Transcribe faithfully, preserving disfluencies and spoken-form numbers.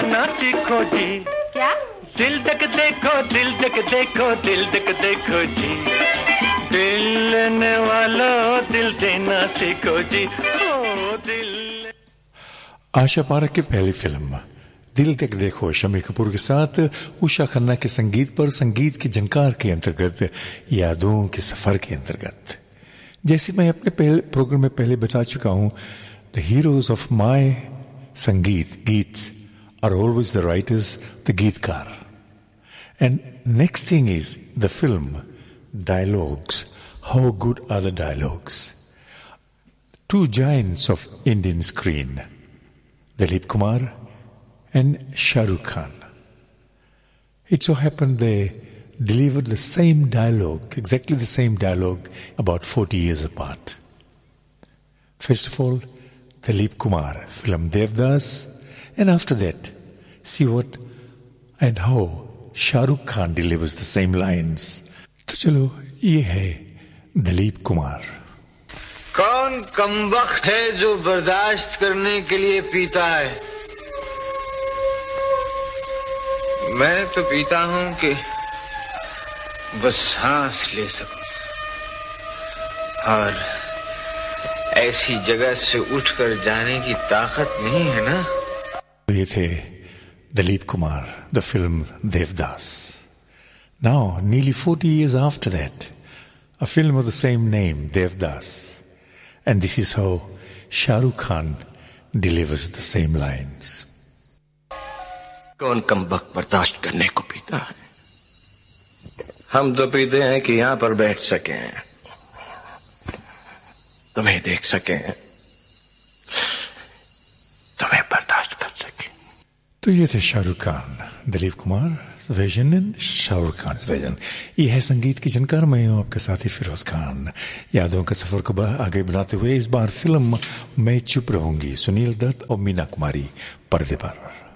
बजाना सीखो जी। क्या? दिल तक देखो, दिल तक देखो, दिल तक देखो जी। दिल लेने वालों दिल देना सीखो जी। ओ दिल। आशा पारख की पहली फिल्म दिल तक देखो शम्मी कपूर के साथ उषा खन्ना के संगीत पर संगीत की झनकार के अंतर्गत यादों के सफर के अंतर्गत। जैसे मैं अपने पहले प्रोग्राम में पहले बता चुका हूं, द हीरोज ऑफ माय संगीत गीत are always the writers, the गीतकार। And next thing is the film dialogues. How good are the dialogues? To giants of Indian screen, Dilip Kumar and Shah Rukh Khan. It so happened they delivered the same dialogue, exactly the same dialogue, about forty years apart. First of all, Dilip Kumar, film Devdas, and after that, see what and how Shah Rukh Khan delivers the same lines. तो चलो ये है दिलीप कुमार। कौन कमबख्त है जो बर्दाश्त करने के लिए पीता है? मैं तो पीता हूं कि बस सांस ले सकूं, और ऐसी जगह से उठकर जाने की ताकत नहीं है ना। ये थे Dilip Kumar, the film Devdas. Now, nearly forty years after that, a film of the same name, Devdas. And this is how Shah Rukh Khan delivers the same lines. कौन कमबख्त बर्दाश्त करने को पीता है? हम तो पीते हैं कि यहां पर बैठ सकें, तुम्हें देख सकें, तुम्हें बर्दाश्त कर सकें। तो ये थे Shahrukh Khan, Dilip Kumar version and Shahrukh Khan version. ये है संगीत की जानकार, मैं हूं आपके साथी फिरोज खान। यादों का सफर को आगे बढ़ाते हुए इस बार फिल्म मैं चुप रहूंगी, सुनील दत्त और मीना कुमारी पर्दे पर।